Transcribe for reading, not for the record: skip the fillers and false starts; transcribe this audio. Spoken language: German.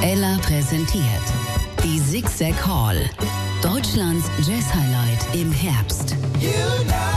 Ella präsentiert die Zigzag Hall, Deutschlands Jazz-Highlight im Herbst.